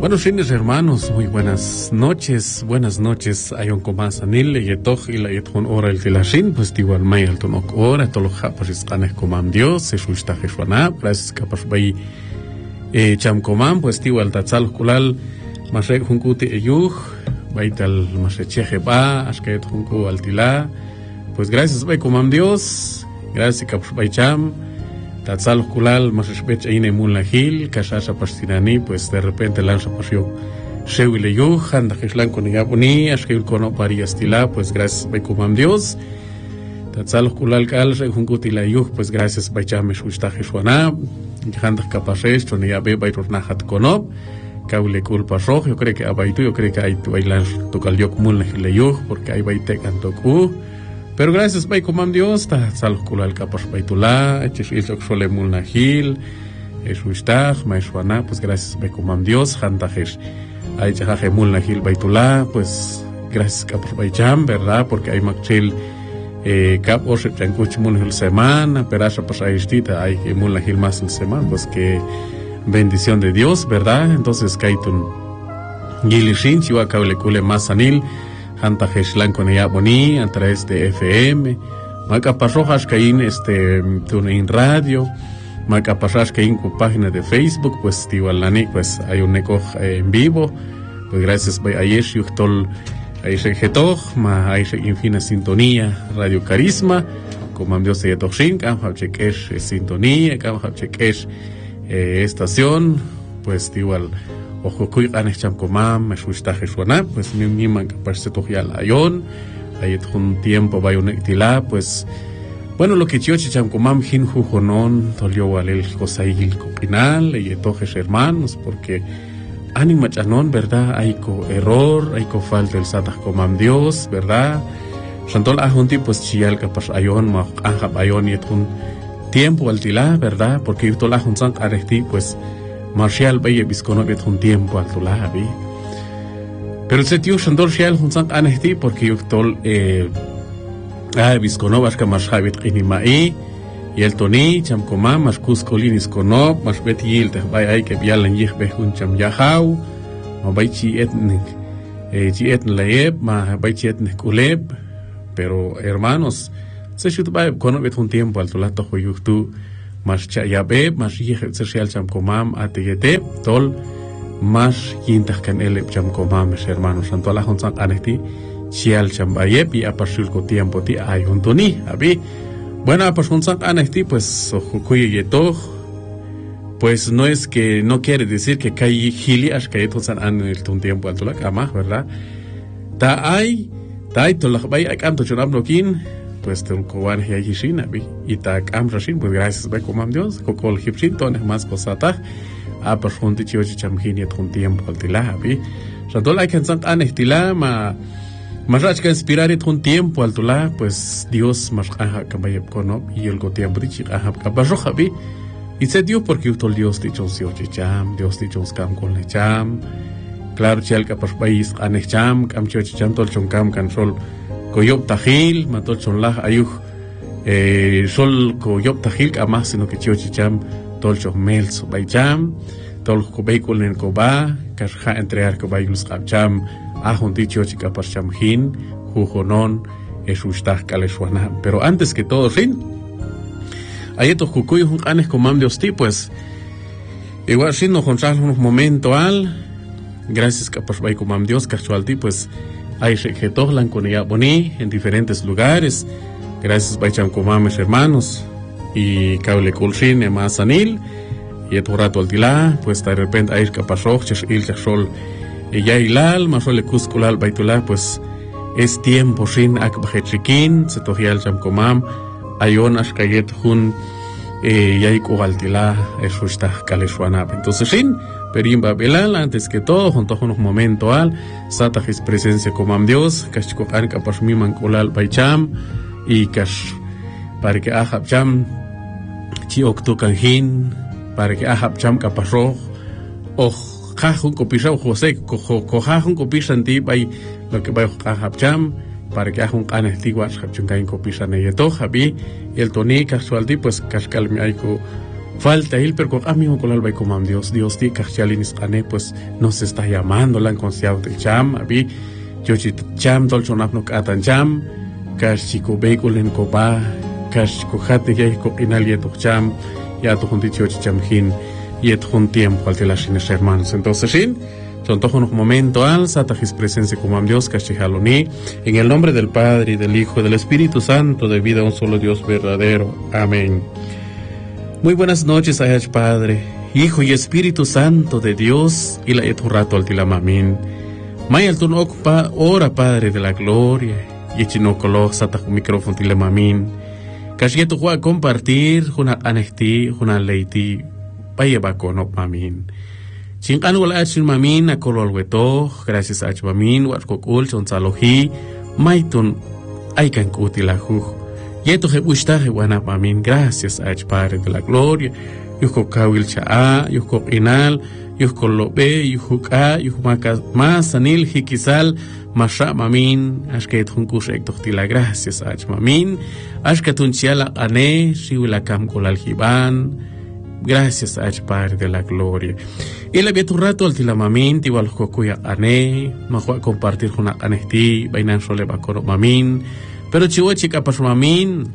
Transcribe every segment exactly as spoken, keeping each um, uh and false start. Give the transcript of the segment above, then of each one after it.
Buenos fines, hermanos, muy buenas noches, buenas noches. Ayon comas anil yetoch y la yeton hora el tilashin, pues igual may el tonok hora, toloja pues escanes comam Dios, se susta jesuana, gracias capas bay eh cham comam, pues igual tatzal kulal, masek junkuti eyuj, baital masecheje ba, asket junku altila, pues gracias bay comam Dios, gracias capas bay cham. Tatzal kulal masespech aine mulahil kasasa pastinani, pues de repente lanza pasio shewile yo handa kislan con yabuni ashkil kono pariastila, pues gracias bay kumam Dios. Tatzal kulal kal se junguti la yo, pues gracias bay chame shusta jeshwana handa kapashes ton yabe bay tornahat kono kaule culpa rojo. Yo creo que abaitu, yo creo que hay tu bailar tokal yok mulahil yo, porque hay bay tekan toku. Pero gracias bay comam Dios, ta salud kulal kapas baitula, chishil sole mulnahil, esuistah, maishwana, pues gracias bay comam Dios, hantajesh, ay chajaje mulnahil baitula, pues gracias kapas baycham, ¿verdad? Porque hay makchil eh kap oshe chankuch mulnahil semana, perasha pues hay estita, hay que mulnahil más el semana, pues que bendición de Dios, ¿verdad? Entonces kaitun gilishin chiwa kable kule más anil. Hanta Heshlan con ella boni a través de F M, Maca Parrojas Caín, este, en radio, Maca Parrojas Caín con página de Facebook, pues, igual la pues, hay un eco eh, en vivo, pues, gracias a Ayesh Yuchtol, Ayesh Getoj, ma Ayesh Infina Sintonía, Radio Carisma, como Dios de Yetoxin, Kamhab Chekesh Sintonía, Kamhab Chekesh Estación, pues, igual. Ojo kuy anes cham comam, me susta jesuana, pues mi mi man parece tojial ayon, hay un tiempo va un ectila, pues bueno lo que chioche cham comam hin jujonon, tolio walel cosaigil copinal, y tojes hermanos, porque anima chanon, verdad, hay co error, hay co falta el satah comam Dios, verdad, santol ajunti pues chial capas ayon, ma anjab ayon y un tiempo altila, verdad, porque irtol ajun sank aresti, pues Marcial Baye Biscono bet un tiempo al tulabi. Pero se tío Shandor Shial Hunsan Anesti, porque yo tol eh ah Biscono Vasca Marshabit Kinimai, y el Toni, Chamcoma, Mascus Colinis Cono, Masbet Yil, Bay Ay que Bialan Yihbe un Cham Yahau, Mabaichi etnik, eh Chietn Laeb, Ma Baichi etnik Kuleb, pero hermanos, se should buy Cono bet un tiempo al tulato Huyutu. Mas chayabe, mas yih social cham comam atiyete, tol, mas yintah kan ele cham comam, mis hermanos, santo la honsan anesti, chial cham bayep y apasul ko tiempo ti ay juntoni, abi. Bueno, apas honsan anesti, pues, ojukuye yeto, pues no es que, no quiere decir que kai hili as kai honsan an el tun tiempo al tolak ama, ¿verdad? Ta ay, ta ay tolak bay ay canto chonam nokin, pues te coban ya yishina bi y ta cam rashin, pues gracias be comam Dios cocol hipshin tones más cosata a per junti chiochi chamgini et un tiempo altila bi santol hay que sant anestila ma más rach que inspirar et un tiempo altula, pues Dios más aha kamay kono y el go tiempo dichi aha kabajoja bi y se dio porque utol Dios dicho siochi cham Dios dicho scam con le cham claro chel ka per país anecham cam chiochi cham tol chonkam kan sol Coyop Tajil, matol chonlah ayuj, eh, sol coyop Tajil, amas sino que chiochicham, tolcho mels baycham, tol cobeicul en coba, casja entrear cobailus abcham, ahunti chiochica parcham hin, jujonon, esustah kaleshuana. Pero antes que todo, fin, ayetos cucuy un anes comam de hosti, pues, igual si no conchal unos momentos al, gracias que por comam Dios, casualti, pues, hay que tohlan con ella boni en diferentes lugares, gracias Baicham Comames hermanos, y Kaule Kulshin, Emas Anil, y et rato altila, pues de repente hay que pasó, il chasol, ella ilal, masole cusculal baitula, pues es tiempo sin akbajechikin, se tohial cham comam, ayon ashkayet hun, eh, yaiko altila, eso está kaleshuanab. Entonces, sin, Perimba Belal, antes que todo, junto a unos momentos al, Satajis presencia comam Dios, Kashkokan Kapashmiman Kulal Baicham, y Kash, para que Ahab Cham, Chioktukanjin, para que Ahab Cham Kapashro, o Jajun Kopisa, o José, Kojajun Kopisanti, by lo que va Ahab Cham, para que Ahun Kanestiguas, Hapchunkain Kopisa Neyeto, Habi, y el Toni casualti, pues Kashkalmiaiko. falta él, pero a mí con alba y como Dios, Dios ti cachalinis ane, pues nos está llamando la conciencia del cham, abi, yo cham dolchonap no atan cham, cachico vehículo copa, cachico jate ya y coquinal yeto cham, ya tu junticho chamjin, yet jun tiempo al telashines hermanos. Entonces, sin, son todos unos momentos al satajis presencia como Dios, cachijaloni, en el nombre del Padre, y del Hijo, y del Espíritu Santo, de vida a un solo Dios verdadero. Amén. Muy buenas noches, Ayach Padre, Hijo y Espíritu Santo de Dios, y la eturrato al tilamamin. Mayal tun ocupa, ora Padre de la gloria, y echinocolo sataj micrófono tilamamin. Cachieto juega compartir, juna anesti, juna leiti, vaya bacono mamin. Chingan wala achin mamin, a colol weto, gracias a mamin, warkokul, chonsalohi, maitun, aikan kutilajuj. Yeto je ustaje wana mamin, gracias a Padre de la gloria. Yuko kawil chaa, yuko inal, yuko lobe, yuko ka, yuko maka mas anil hikisal, masha mamin, ashket hunkush ektochtila, gracias a mamin, ashkatun chiala ane, shiwila kam kolal hiban, gracias a Padre de la gloria. Y la tu rato al tilamamin, tiwal kokuya ane, mahua compartir con anesti, bainan sole bakoro mamin. Pero chivo chica pas mamin,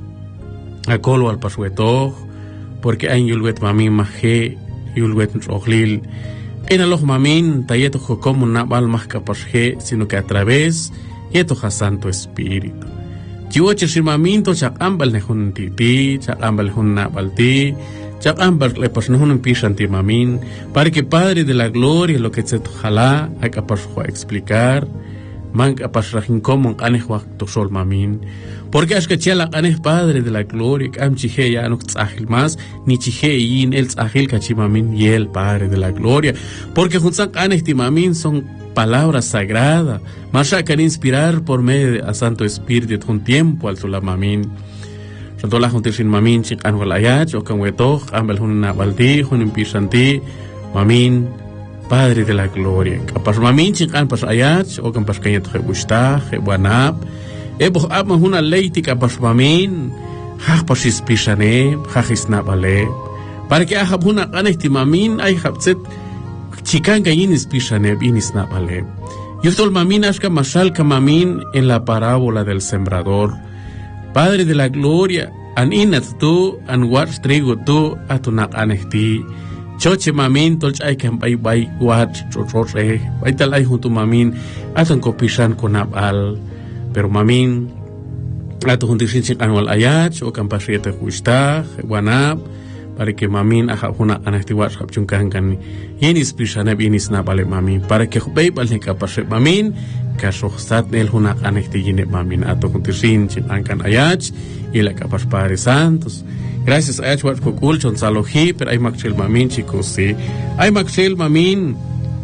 a colo al pasueto, porque hay yulwet mamin maje, yulwet rohlil. En aloh mamin, tayeto como una balmas capasje, sino que a través, yeto ha Santo Espíritu. Chivo chir mamin, to chak ambal nehun titi, chak ambal hun nabalti, chak ambal le pas nehun pishanti mamin, para que Padre de la gloria, lo que se jalá, hay capaz de explicar. Man capaz rajin como anej wakto sol mamin, porque es que chala anej Padre de la gloria, am chije ya no tzahil más, ni chije yin el tzahil kachimamin y el Padre de la gloria, porque junzak anej timamin son palabras sagradas, más can inspirar por medio de a Santo Espíritu un tiempo al tulamamin. Santo la juntir sin mamin chik anwalayach o kanwetoch ambel hun nabalti hun impisanti mamin. Padre de la gloria, capaz mamin chingan pas ayach o capaz kanyat jebushta jebuanap, ebo ama huna leiti capaz mamin, hach pas ispishane, hach isnabale, para que ahab huna anesti mamin ay habzet chikan kayin ispishane bin isnabale. Yuftol mamin ashka mashal kamamin en la parábola del sembrador. Padre de la gloria, an inat tu, an watch trigo tu, atunak anesti. Choche mamin tolch ay kan bay bay watch chochoche bay talay junto mamin atan kopisan konabal pero mamin ato junto sin sin anual ayach o kan pasiete justa wanab para que mamin aha huna anesti watch kapchunkan kan yenis pisane binis na bale mamin para que bay bal ne kapase mamin kasohsat nel huna anesti yine mamin ato junto sin sin ankan ayach y la kapas Padre Santos. Gracias a Echwat Kokul, Chonsalohi, pero hay Maxel Mamin, chicos, sí. Hay Maxel Mamin,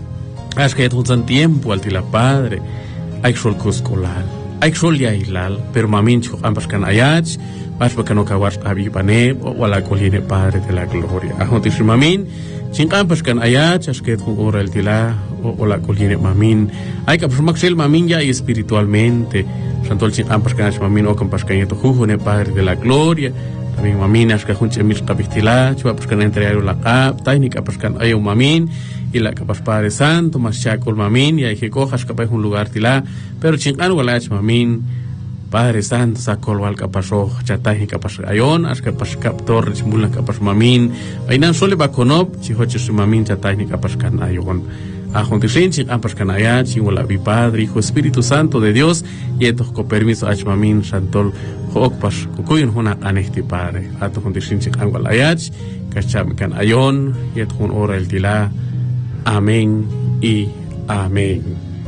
es que es un tiempo al tila Padre. Hay sol cuscolal, hay sol ya hilal, pero Mamin, chicos, ambas can ayach, más porque no caguas abibane, o a la colina Padre de la gloria. A Jontis Mamin, sin ambas can ayach, es que es un hora el tila, o la colina Mamin. Hay que Maxel Mamin ya espiritualmente. Santo el sin ambas can Mamin, o campas cañeto jujune Padre de la gloria. También mamin as que junche mis capistila, chua pues can entregar la cap, técnica pues can hay un mamin y la capas Padre Santo, más chacol mamin y hay que cojas capaz un lugar tila, pero chingan wala mamin Padre Santo sacol wal capaso, chatay capas ayon, as que pas captor chimbula capas mamin, vainan sole ba konop, chihoche su mamin chatay capas can ayon. A juntisin chin ampas can ayat, chingula bi Padre, Hijo Espíritu Santo de Dios, y esto con permiso ach mamin santol Hokpas, kukuyun huna anesti Padre. Ato junti sinchik angwal ayach, kacham kan ayon, yet hun ora el tila. Amén y amén.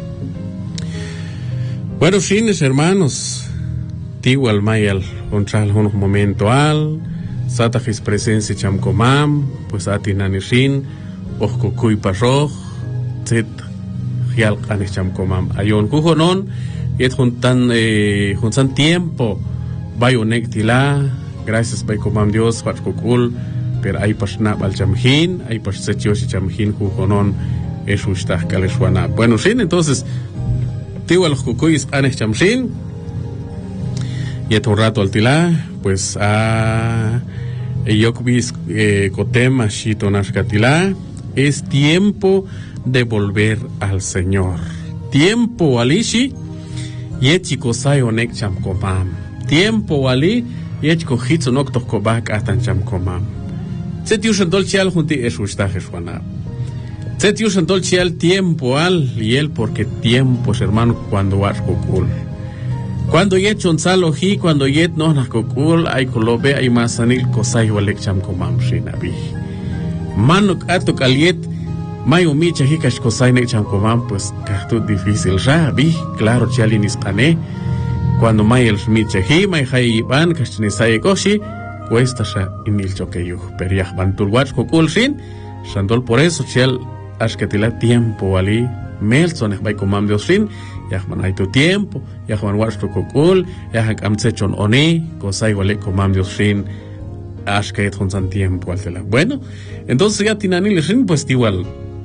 Bueno, sines hermanos, tigual mayal, onchal hun momento al, satajis presencia chamkomam, pues atinanishin, och kukuy pasoj, tzit, hial kanis chamkomam. Ayon kujonon, yet juntan, eh, juntan tiempo, Bayo nektila, gracias bay comam Dios, Huachkukul, pero hay pasna al chamjin, hay pasechos y chamjin, jujonon, es un stach kaleswana. Bueno, sí, entonces, tiwa los cucuyes anes chamjin, y un rato al tila, pues a Eyokbis Kotema Shitonashkatila, es tiempo de volver al Señor. Tiempo alishi, yechiko sayonek chamkomam. Tiempo ali, yechiko hitzonok tokobak atan chamkomam. Zetiushan dolchial junti eshushtajeswana. Zetiushan dolchial tiempo al, y él porque tiempos, hermano, cuando washkokul. Cuando yet chonsaloji, cuando yet no nakokul, ay kolobe, ay masanil kosay walek chamkomam shinabi. Manok atok aliet, mayo micha hikash kosay nek chamkomam, pues kahtu difícil rabi, claro chalinis kane. Cuando mayel micha hi, may hay ban kashnisaye koshi, cuesta sha inil chokeyuh. Pero ya bantulwach kokul shin, shandol por eso chal ashkatila tiempo ali, melson es bay komam dios shin. Yahman hay tu tiempo, Yahman watch tu kokul, Yahman amtsechon oni, kosay wale komam dios shin, ashket honsan tiempo altela. Bueno, entonces ya tinani le shin pues igual,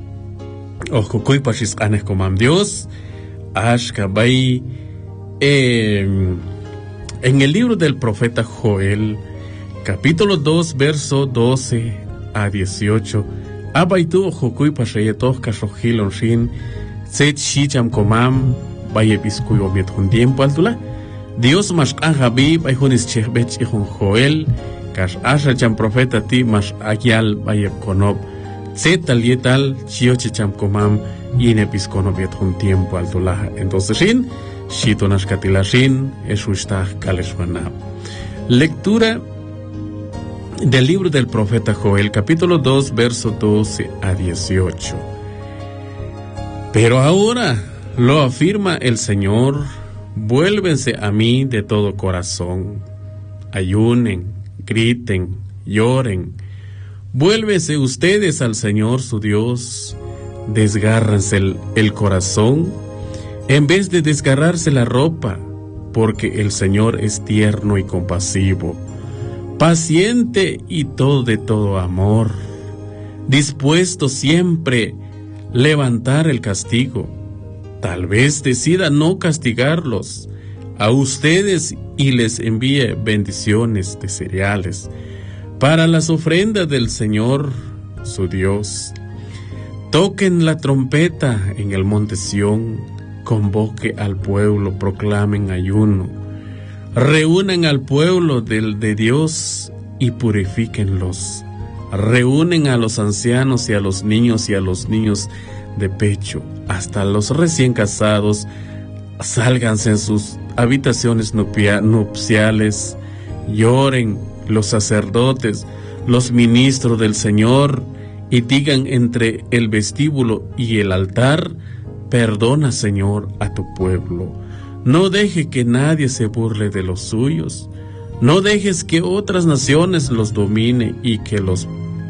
ojo koy pashis anes komam dios, ashka bay, eh, en el libro del profeta Joel, capítulo dos, verso doce a dieciocho, abaitu ojo koy pashayetos kashohilon shin, set shicham komam, vaya piscuyo miet un tiempo altula. Dios mas anjabi, vai hunis chehbech y hun Joel, kas asha cham profeta ti mas agyal vaya konob, zetal yetal, chioche cham komam, y en episcono miet un tiempo altula. Entonces, shin, shitonash katilashin, eshushtah kaleshwana. Lectura del libro del profeta Joel, capítulo dos, verso doce a dieciocho. Pero ahora, lo afirma el Señor, vuélvense a mí de todo corazón, ayunen, griten, lloren, vuélvense ustedes al Señor su Dios, desgárrense el, el corazón, en vez de desgarrarse la ropa, porque el Señor es tierno y compasivo, paciente y todo de todo amor, dispuesto siempre levantar el castigo. Tal vez decida no castigarlos a ustedes y les envíe bendiciones de cereales para las ofrendas del Señor, su Dios. Toquen la trompeta en el monte Sión, convoque al pueblo, proclamen ayuno, reúnan al pueblo del de Dios y purifíquenlos. Reúnen a los ancianos y a los niños y a los niños de pecho, hasta los recién casados, sálganse en sus habitaciones nupciales, lloren los sacerdotes, los ministros del Señor, y digan entre el vestíbulo y el altar, perdona, Señor, a tu pueblo. No deje que nadie se burle de los suyos. No dejes que otras naciones los domine y que los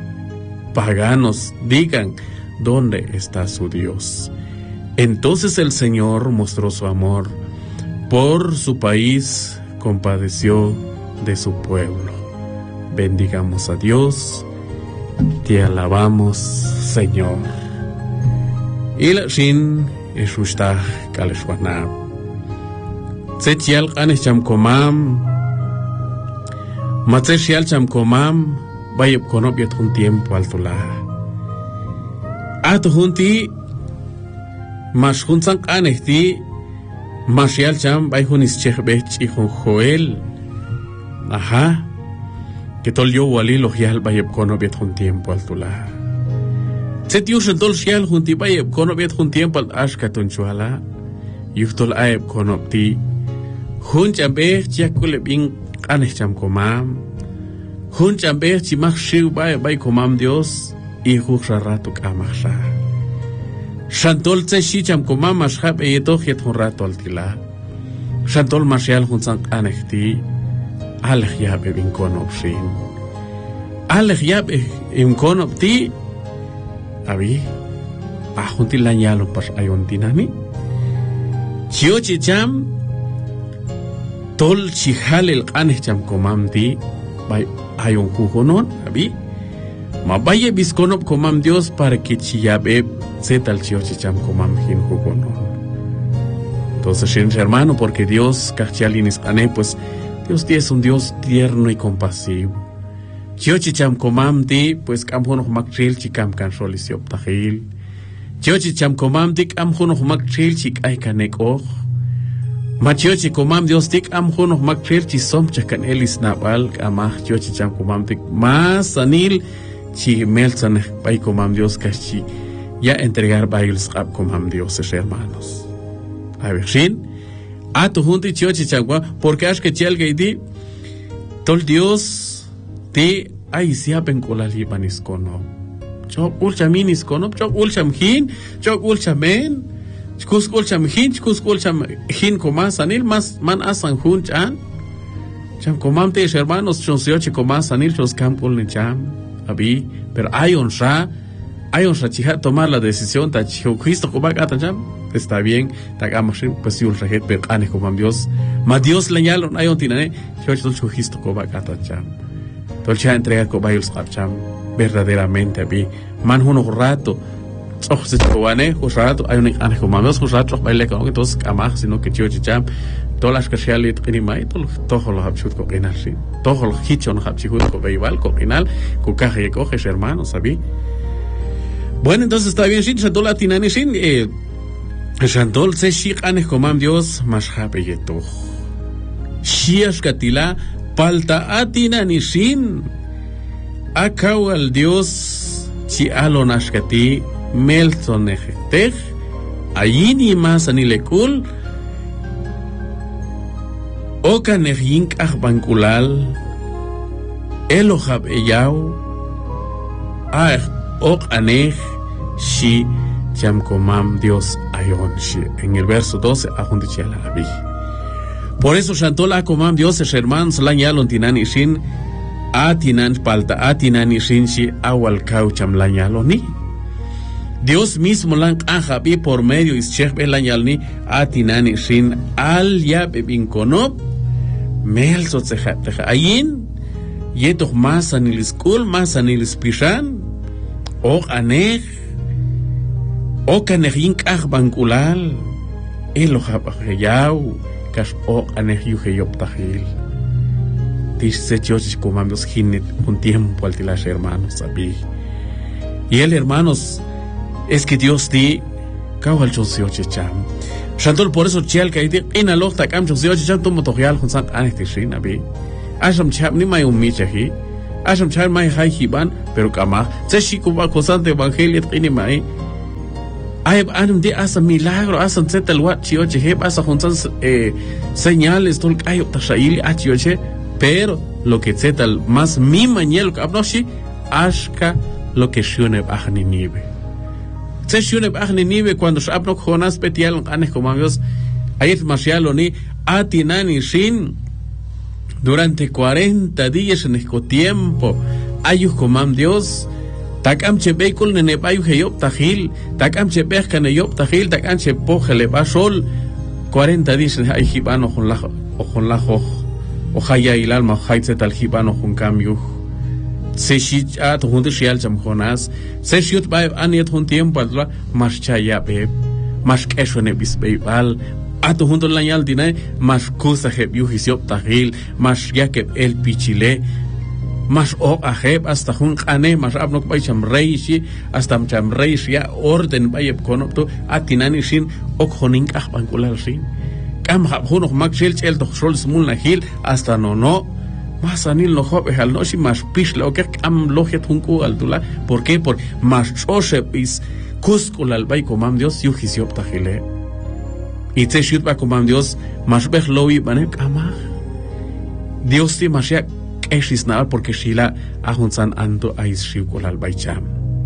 paganos digan, ¿dónde está su Dios? Entonces el Señor mostró su amor por su país, compadeció de su pueblo. Bendigamos a Dios, te alabamos, Señor. Y la shin eshushta kaleshwana. Tsechial kanesham komam, matseshial cham komam, vaya konobiat un tiempo altula. Ato junti, mas junsan kanehti, mashial cham, vaya hunis chehbech y jun Joel. Ajá, que tol yo wali lohial vaya konobiat un tiempo altula. Tsetiushan tol shial junti vaya konobiat un tiempo al ashkatun chuala, yuhtol aeb konopti, juncha bech yakule bin kanecham komam, juncha bech chimach shiu bay bay komam Dios, y juxra rato kamasha. Shantol tse shicham komam mashab e yetoch yet hun rato altila. Shantol mashial junsan kanechti, alech yabe bin konop shin. Alech yabe im konop ti, abi, ahunti lanyalo pas ayontinami. Chiochi cham, tol chihal el kaneh cham komam di, bay ayon kujonon, abi. Ma vaya bisconop comam Dios para que chiyabe zetal chiochi cham comam hin jugono. Entonces, hermano, porque Dios, kachalinis ane, pues Dios es un Dios tierno y compasivo. Chiochi cham comamti, pues camjono mactril chicam can solisiop tajil. Chiochi cham comamti, camjono mactril chic ay canek och. Machiochi comam Dios tik amjono mactril chisom chacan elis nabal, amah chiochi cham comamti, más anil chi melzan pay comam Dios cachi. Ya entregar bailes ab comam Dios, hermanos. A ver, shin, a tu junti chiochi chagua, porque es que chelga y di, tol Dios, ti, ay, si apen colali panis cono. Chok ulcha minis cono, chok ulcham hin, chok ulcham men, chkus ulcham hin, chkus ulcham hin comas anil, mas man asan hun chan. Cham comam te, hermanos, chon siochi comas anil, chos cam ulni cham, abi, pero hay honra, hay honra chija tomar la decisión, ta chijo Cristo comac atan cham. Está bien, tagamas pues yul rajet pero ane como Dios, ma Dios le ñalon ayon tinane, yo chol chujisto ko ba katan cham. Tol cha entrega ko bayul cham verdaderamente abi. Man huno rato, oh se chowane, ho rato ayon ane como Dios, ho rato baile ko entonces amach sino que yo cham. Tolas que sea lit ni mai, tol toho lo habchut ko enarsi. Toho lo hichon habchut ko beival ko final, ko kaje ko hermanos abi. Bueno, entonces está bien, sin tola tinane sin eh Shantol se shik anes comam Dios más hapeyeto. Shiash katila palta atina nishin. Akau al Dios chi alonash kati melson ejetech. Ayini mas anilekul. Oka nejink ahbankulal. Elohab eyau. Ah ok anej shi. Cham comam Dios ayon shi. En el verso doce a jundichi a la abi. Por eso chantola comam Dios es hermanos la ñalon tinan ishin a tinan palta a tinan ishin shi awal caucham la ñaloni. Dios mismo lan ajabi por medio ischech la ñalni a tinan ishin al ya bebinkonob mel sotzeja ayin yetoch mas aniliskul mas anilispishan och anech o canejin kaj banculal, el ojapajeyau, cash o canejiyop tajil. Dice Dios comamos jinet un tiempo al tilash hermanos abi. Y el hermanos es que Dios di kawal chosio checham. Shantol por eso chial que di en aloj takam chosio checham tomo tojial con san anestishin abi. Asham cham ni mai un michahi. Asham cham mai hai hiban, pero kama se shikuba cosante evangeliet ini mai. Ay, anum de asa milagro, asa zetel wat chioche, heb asa juntan eh, señales, tol kayo tashaili a chioche, pero lo que zetel más mi mañel que abnoshi, ashka lo que shune bajni nive. Se shune bajni nive cuando shabno jonas petial anes como Dios, ayet mashialo ni atinani shin durante cuarenta días en este tiempo, ayus comam Dios. Takam chebekul nene bayu heyop tajil, takam chebek kan heyop tajil, takam chebo hele basol, cuarenta días hay hibano con la con la ho, o haya il alma haitze tal hibano con cambio. Se shit at hunde shial cham jonas, se shit bay aniet hun tiempo alra marcha ya be, mas keshone bis beibal, at hunde la yal dinay, mas cosa heb yu hisiop tajil, mas ya que el pichile. Mas o ajeb hasta jun ane mas abnok bay cham reishi hasta cham reishi ya orden bay konopto atinani shin ok honing ah bankulal shin kam hab hunok makshel chel to shol smul na hil hasta no no mas anil no hob hal no shi mas pishle ok am lojet hunku altula por qué por mas choshe is kuskulal bay comam Dios yuhisiop tajile y te shit ba comam Dios mas beh lowi banek ama Dios ti mas ya es nada porque Shila ajunsan ando a ishiukol al baicham.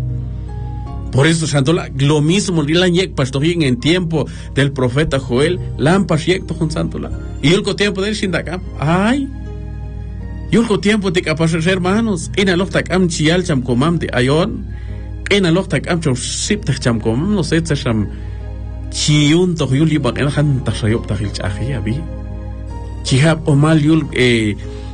Por eso Shantola lo mismo la ñek pastorín en tiempo del profeta Joel lan pashiekto junsantola. Y el tiempo del shindakam. Ay. Y el tiempo de capaz hermanos. En el octakam chial cham comam de ayon. En el octakam cham sip cham comam no sé cham chiun to yul libak en han tasayop tahil chahi abi. Chihab omal yul eh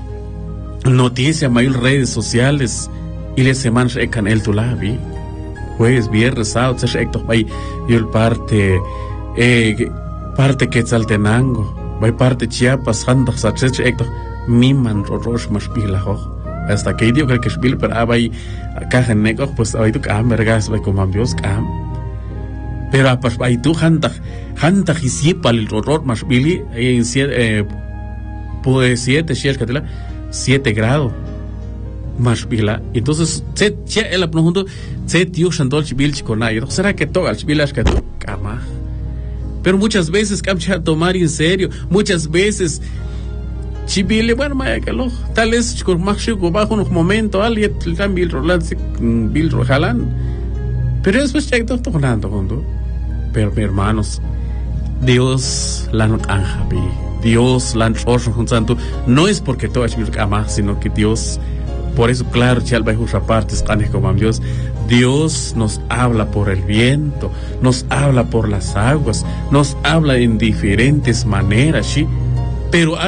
noticia mayor redes sociales y les semanas ecan el tulabi jueves viernes sábado se ekto bay yul parte eh parte Quetzaltenango bay parte Chiapas handak sa se ekto mi man rosh mas pilaho hasta que dio creo que Shbil, pero abay acá en Neco, pues abay tu cam, vergas, vai como Dios cam. Pero a pas bay tu hanta, hanta hisipa el horror más Billy, en siete, pues siete, siete, siete grados. Más bila, entonces, se, ya el apnojundo, se tío Shandol Chibil Chiconay, ¿será que toca el Chibilash que tú? Cama. Pero muchas veces, camcha tomar en serio, muchas veces, Chibile, bueno, maya que lo, tal vez, con más chico, bajo un momento, alguien, el Bill Roland, Bill Rojalan. Pero después, ya está tocando, junto. Pero, mi hermanos, Dios la anjabi, Dios la anjabi, no es porque todo es cama, sino que Dios. Por eso, claro, Dios, Dios nos habla por el viento, nos habla por las aguas, nos habla en diferentes maneras, ¿sí? Pero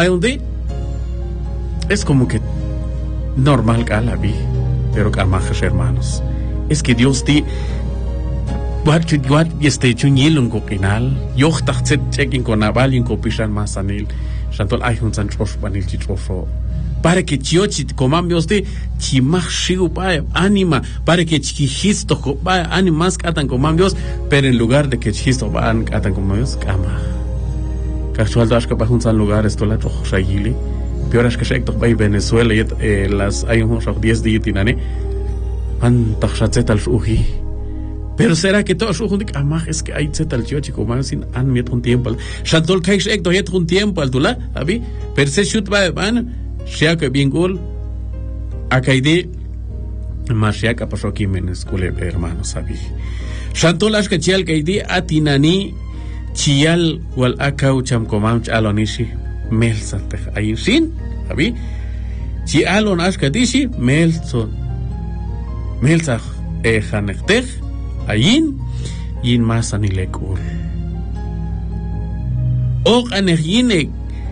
es como que normal que la vi, pero calmajes, hermanos. Es que Dios te What you what este chuñilun coquinal, yo tachtet check con aval en copishan masanil, chantol hay un sanchos panil chitrofo. Para que chiochi comambios de chimachio pa anima, para que chijisto pa animas catan comambios, pero en lugar de que chijisto van catan comambios, cama. Casual das que para un san lugar esto la trojo shagili, peor es que se to pa Venezuela y eh, las hay unos diez días tinane, an tachtet al uji. Pero será que todo su junto amaj es que hay zetal chiochi comambios sin an miet un tiempo. Chantol kai shek to yet un tiempo al tula, abi, per se shoot ba van Shaka Bingul Akaide Mashiaka Pashoki Meneskule, hermanos, sabi. Shantolash Kachial Kaidi Atinani Chial Wal Akau Chamkomam Alonishi Melsantech Ayin Shin, sabi. Chialon Ashkadishi Melson Melsach Ejanechtech Ayin Yin Masanilekul Ok Anejinek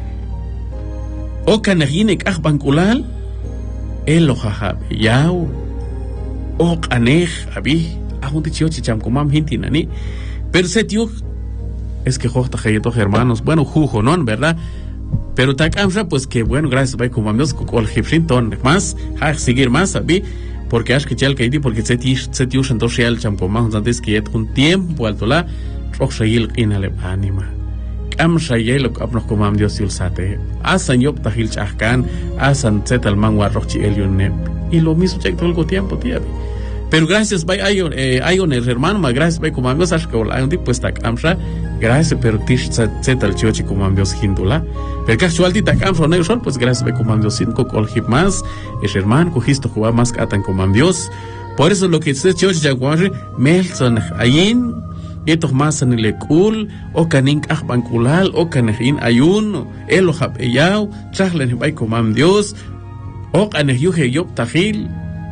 O canaginek ach bankulal, elo jajab, yao, o canej, abi, a un dicho chicham comam hintinani, pero se tío, es que jota jayeto hermanos, bueno, jujo, ¿no? ¿Verdad? Pero takamsha, pues que bueno, gracias, vai como amigos, con el hipshinton, más, ha seguir más, abi, porque ash que chal kaidi, porque se tío, se tío, shanto shial cham comam, antes que yet un tiempo, alto la, roxayil inale anima. Am shayelo apnos comam Dios yulsate. Asan yop tahil chahkan, asan zetal manwa rochi elionem. Y lo mismo check todo el tiempo, tía. Pero gracias, by ayon, eh, ayon el hermano, ma gracias, by comam Dios, ashkol, ayon tipo tak amsha, gracias, pero tish zetal chiochi comam Dios hindula. Pero casual ti tak amsha, no son, pues gracias, by comam Dios sin co hip más, es hermano, cogisto jugar más atan comam Dios. Por eso lo que se chiochi jaguar, melson, ayin, Etos más en el cool, o canin banculal, o canejín ayuno, el ojab eyao, chahlen bay comam Dios, o canejuje yop tajil.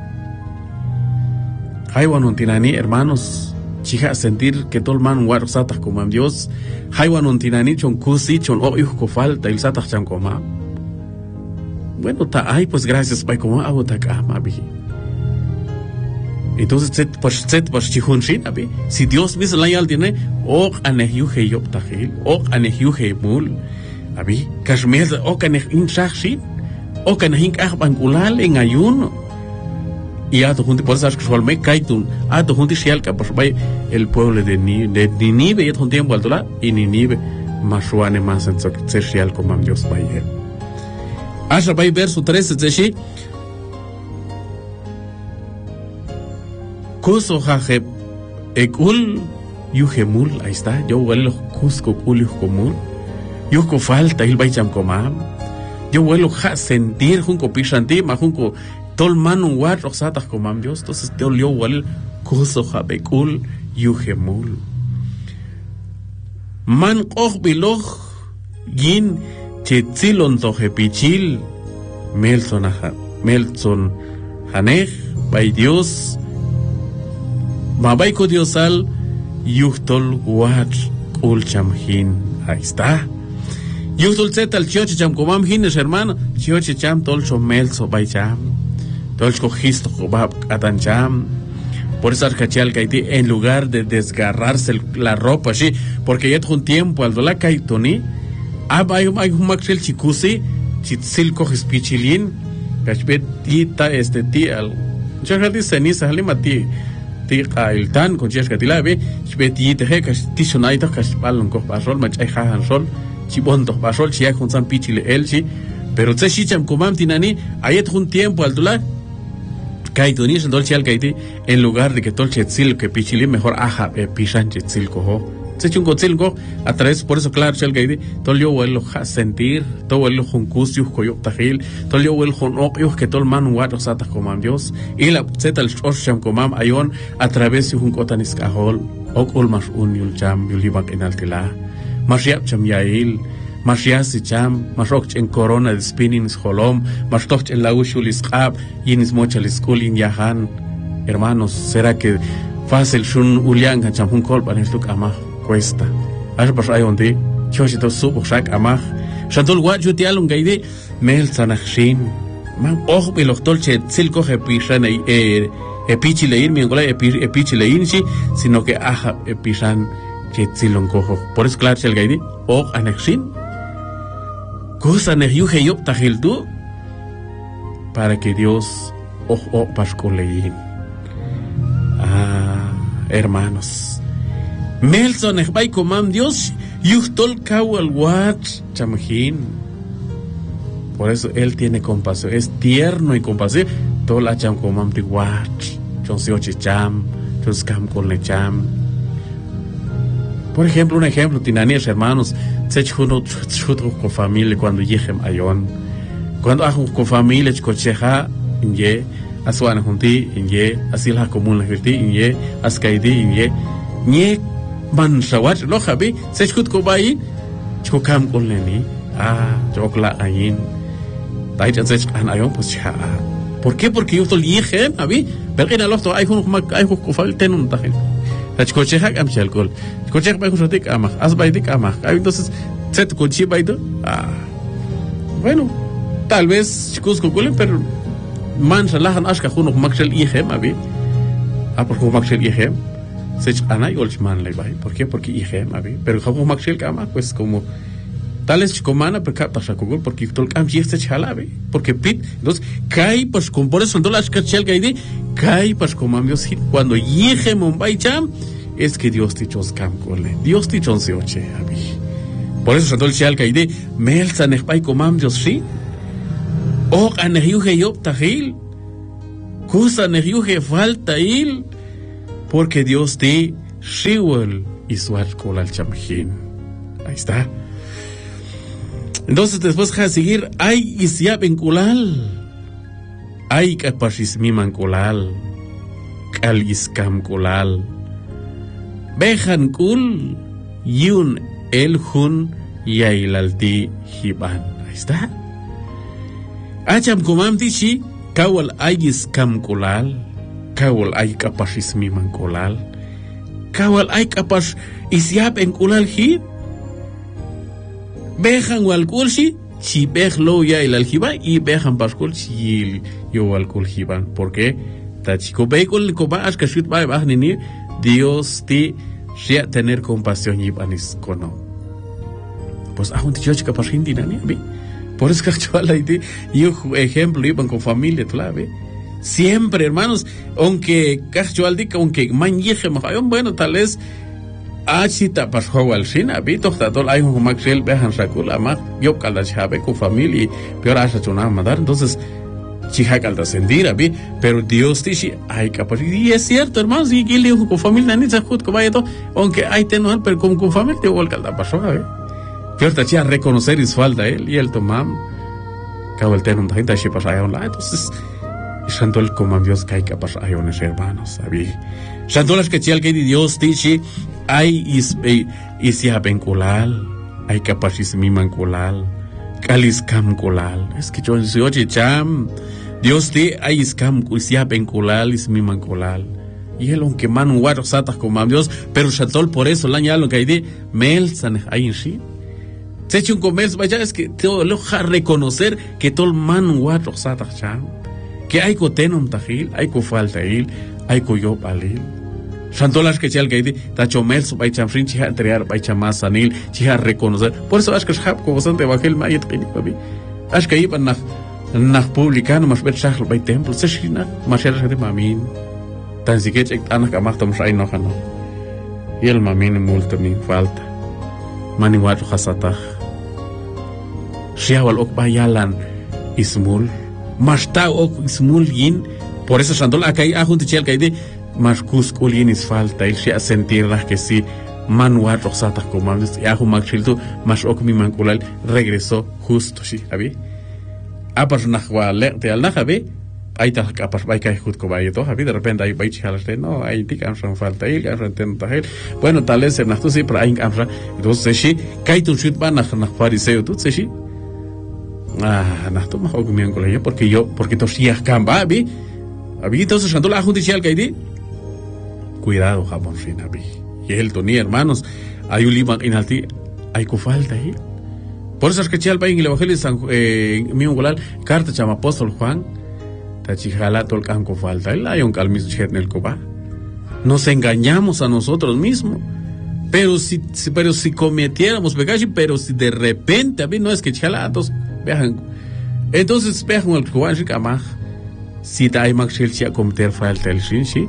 Haywan untinani, hermanos, chija sentir que todo el man war satah comam Dios, Haywan untinani chon kusi, chon o yuko falta, il satah chan comam. Bueno, ta ay, pues gracias bay comam, abo takama bi. Entonces, si Dios mismo la yal tiene, o anehuje yop tajil, o anehuje mul, abi, kashmiel, o kanehin shachshin, o kanehin bankulal en ayuno. Y a tu junti, por eso es que sualme kaitun, a tu junti shialka, por bay el pueblo de Ninive, y un tiempo altola, y Ninive, masuane más en se shial como Dios baye. Asha bay verso trece, zeshi, Kuso jajeb ekul yujemul, ahí está, yo vuelo cusco kul yujkomul, yujko falta il baycham komam, yo vuelo ja sentir junco pishanti, ma junco tol manu wat roxatas komam Dios, entonces yo yo vuelo kuso jabekul yujemul. Man koch biloch yin chetzilon tojepichil, melson aja, melson hanej, bay Dios. Mabaiko Diosal yuhtol wat ulcham hin. Ahí está. Yuhtol zetal chioche cham comam hin es hermano. Chioche cham tol chomel so bay cham. Tol chojisto kobab atan cham. Por eso arcachal kaiti en lugar de desgarrarse la ropa así, porque ya un tiempo al dola kaitoni, abay may humaksel chikusi, chitzil cojes pichilin, Kashbet tita este ti al. Chakati ceniza halima ti ti qail tan con chesca tilabe. Kashbet ti te kash ti sonaita kash balon ko pasol mach ay khahan sol. Chibon to pasol chia con san pichile elchi. Pero tse shicham komam tinani ayet un tiempo al tular. Kaituni en dolce al kaiti en lugar de que tol chetzil que pichili mejor aja e pishan chetzil cojo. Se chungo go a través por eso claro chel kaiti tol yo el lo sentir todo el lo juncusius coyo tajil tol yo el jonokyo que tol man wato sata comam Dios y la zetal osham comam ayon a través de un cotanis cajol ok ol mas un yul cham yulibak en altila mashiap cham yail Mashias y cham, masroch en corona de spinnings holom, masroch en la ushulis ab, yinis mochalis kulin yahan. Hermanos, será que fácil shun ulian cham un kolpa en esto amah cuesta. Ash pas ay ondi, choshito subo shak amah. Shantul wat jutialum gaide mel sanachshin. Man oh biloctol che silco he pishan e e pichilein mi angola e pichilein si, sino que aja e pishan che silon cojo. Por eso claro el gaide, oh anachshin. Cosa nehyuje yop tajildu para que Dios oh oh pascolein. Ah, hermanos. Melson ejbay comam Dios yuhtol kawal wat chamjin. Por eso él tiene compasión, es tierno y compasivo. Tola cham comam ti wat, chonsiochi cham, chonskam con le cham. Por ejemplo, un ejemplo, tinanias hermanos, se chuno chuto con familia cuando lleguem ayon. Cuando hago con familia, cocheja, inye, asuana junti, inye, asila común la virti, inye, askaidi, inye, nye, man shawat, lo jabi, se chut ko bayi, chokam con leni, ah, chokla ayin. Tait an sech an ayon, pues cha. ¿Por qué? Porque yo tol lleguem, abi, belgina lo to hay con hay con familia tenun tajin. Las cochejas am chalcol. Cochejas para juntar amach, as baidik amach. Entonces, set coche baido. Ah, bueno, tal vez chicos coculen, pero man shalahan ashka juno maxel ihem abi. Ah, porque maxel ihem. Sech anay olchman le bai. ¿Por qué? Porque ihem abi. Pero como maxel amach, pues como tales chicomana per capta shakugul porque tol cam chiste chalabe. Porque pit, entonces kai pues con por eso las cachel gaide. Kai pas como Dios cuando llegue Mumbai cham es que Dios te chos cam cole Dios te chon se oche abi por eso santol chal kaide mel saneh pai como Dios sí o anhyuge yop tahil cosa anhyuge falta il porque Dios te shiwel y suat col al chamjin. Ahí está. Entonces después de seguir hay isya benkulal ay kapashis miman kolal kal iskam kolal bejan kul yun el hun yailalti hiban. Ahí está. Acham komam tichi kawal ay iskam kolal kawal ay kapashis miman kolal kawal ay kapash isyap en kolal hi bejan wal kulshi si bej lo ya el aljiba y bejan pascol si yo alcohol jiban porque ta chico beicol coba as que shit ba ba ni Dios ti sea tener compasión y banis cono pues a un tío chica para hindi nani abi por eso que actual ahí yo ejemplo iban con familia tú la ve siempre hermanos aunque casual dica aunque man yeje bueno tal vez achita pasó al sina bito tatol hay un maxel behan sakul ama yo calda chabe con familia peor asa chuna madar entonces chiha calda sendir abi pero Dios dice hay capaz y es cierto hermanos y que le con familia ni se jut como esto aunque hay tener pero con con familia te igual calda pasó abi peor ta chia reconocer es falta él y el tomam cabal tenun ta shi pasa on la entonces Santol como Dios que hay capaz hay unos hermanos abi Santolas que chial que Dios dice hay is isya benkulal hay kapashis miman kulal kalis kam kulal es que yo soy oye cham Dios te hay iskam isya benkulal is miman kulal y él aunque man guaro satas como Dios pero Santol por eso la añalo que hay de mel san hay en sí se echa un comercio vaya es que te lo ja reconocer que todo man guaro satas cham que hay co tenom tajil hay co falta il hay co yo palil Santolas que chal gaidi ta chomels bai chamfrin chiha entrear bai chamas anil chiha reconocer por eso ash que hab ko bastante bajel mayet qini babi ash que iban nach Nach publicano mas bet shakhl bay templo se shina mas era de mamin tan siquiera ek anak amak tam shay no khano y el mamin multa min falta mani wat khasata shiawal ok bayalan ismul mas ta ok ismul yin por eso sandol akai ajun tichel kaide mas kus kulin is falta y se sentir que sí man wat khasata como antes ya ajun makchiltu mas ok mi mankulal regresó justo sí abi apar nahwa le te al nahabe ay ta apar bay kay khut ko bay to habi de repente ay bay chalaste no ay tik am san falta il am ten tahel bueno tal vez en nahtu si para ay amra entonces shi kay tu shit ban nah nah fariseo tu shi ah nahtu ma og mien ko le porque yo porque to shi akam ba bi abi entonces cuando la judicial kay di cuidado jamon fin abi y el to ni hermanos hay un lima inalti ay ko falta ahí. Por eso es que chial país en el evangelio San eh, mi ungolal carta chama apóstol Juan ta chijala tol kanko falta el hay un calmis chetnel coba. Nos engañamos a nosotros mismos. Pero si, si pero si cometiéramos pecado, pero si de repente a mí no es que chalatos vean. Entonces vean el Juan Shikama si ta hay maxil chia cometer falta el shinshi.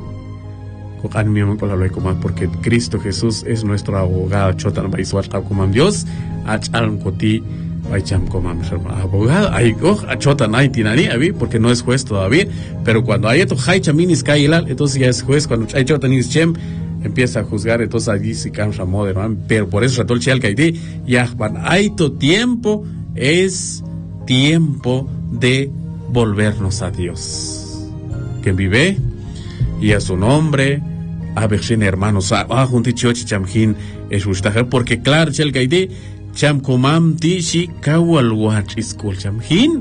Con mi con la como porque Cristo Jesús es nuestro abogado chotan baiswat como Dios achal koti baicham como abogado hay go chotan hay tinani abi porque no es juez todavía pero cuando hay esto hay chaminis kailal entonces ya es juez cuando hay chotanis chem empieza a juzgar entonces allí si cansa moderno pero por eso ratol chial kaide ya hay to tiempo es tiempo de volvernos a Dios que vive y a su nombre a ver si hermanos a junti chochi chamhin es gustajer porque claro chel gaide cham komam tishi kawal wat iskol chamhin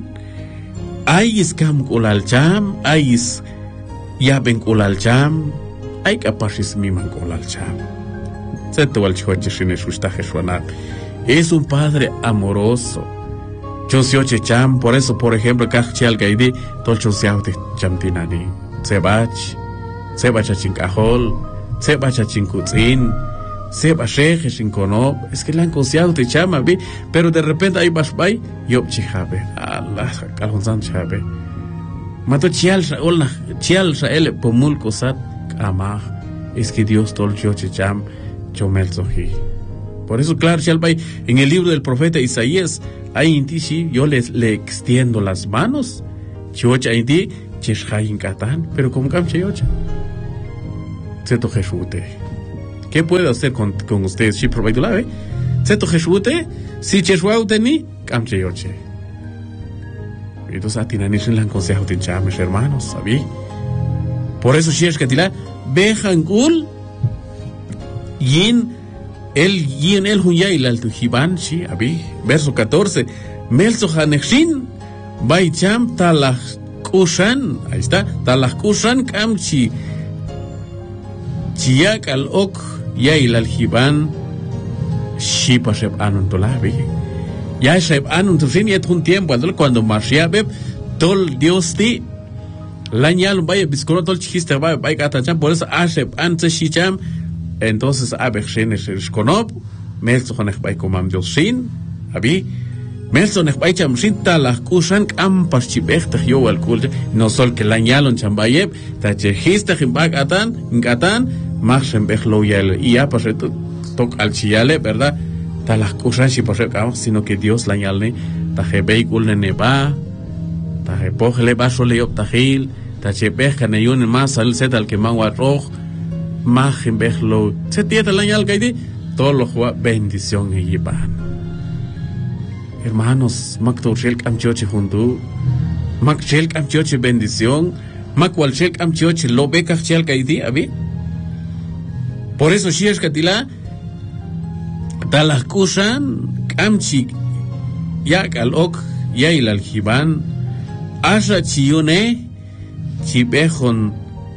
ay is kam kolal cham ay is ya ben kolal cham ay kapashis mi man kolal cham seto wal chochi shin es gustajer shwanat es un padre amoroso chosioche cham por eso por ejemplo kach chel gaide tol chosiaute chamtinani sebach Seba chincajol, seba chincutzin, seba sheje chincono, es que la han considerado te chama, vi, pero de repente hay basbay, yo chijabe, Allah, calonzan chabe. Mato chial raolna, chial raele pomul cosat, amah, es que Dios tol yo chicham, chomel soji. Por eso, claro, chialbay, en el libro del profeta Isaías, hay intishi, yo les le extiendo las manos, chocha inti, chishayin katan, pero como cam chocha. Seto Jeshute. ¿Qué puedo hacer con, con ustedes? Si proveedo la ve. Seto Jeshute, si Cheshuaute ni, camche yoche. Entonces, a Tinanis en el consejo de chames, hermanos, ¿sabí? Por eso, si es que tila, Bejangul, yin, el yin, el hunyay, el altujiban, si, ¿sabí? Verso catorce. Melso Hanexin, Baicham, Talach Kushan, ahí está, Talach Kushan, Kamchi. Chiak al ok yail al hiban shipa shep anun tolabi ya shep anun tufin yet un tiempo cuando marshia beb tol Dios ti la ñal vaya biscono tol chiste vaya vaya katacham por eso a shep an shicham entonces abe shen shkonop melso khonek vaya komam Dios shin abi melso nek vaya cham shin talah kushan am paschibech yo al kul no sol que la ñalon chambayeb ta chiste himbak atan ngatan Marchen Bechlo y ya pues toc al chiale, ¿verdad? Ta las cosas si por sino que Dios la ñalne, ta je veicul ne va, ta je pogle va sole optagil, ta che pesca ne yun más al set al que manwa roj, Marchen Bechlo, se tieta la ñal gaidi, todo lo jua bendición y llevan. Hermanos, Mactorchel Camchoche junto, Macchel Camchoche bendición, Macualchel Camchoche lo beca chel gaidi, abi. Por eso si es katila talakusan kamchi yak al ok yail al hiban asha chione chibejon